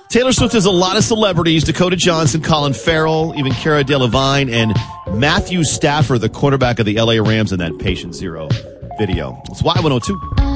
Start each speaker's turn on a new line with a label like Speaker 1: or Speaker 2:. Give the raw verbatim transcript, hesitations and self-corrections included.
Speaker 1: Taylor Swift has a lot of celebrities: Dakota Johnson, Colin Farrell, even Cara Delevingne, and Matthew Stafford, the quarterback of the L A Rams, in that Patient Zero video. It's Y one oh two.